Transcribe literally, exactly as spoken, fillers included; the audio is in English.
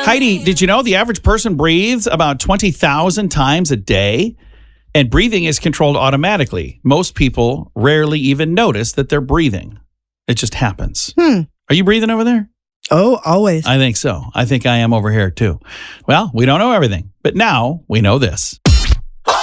Heidi, did you know the average person breathes about twenty thousand times a day? And breathing is controlled automatically. Most people rarely even notice that they're breathing. It just happens. Hmm. Are you breathing over there? Oh, always. I think so. I think I am over here too. Well, we don't know everything, but now we know this.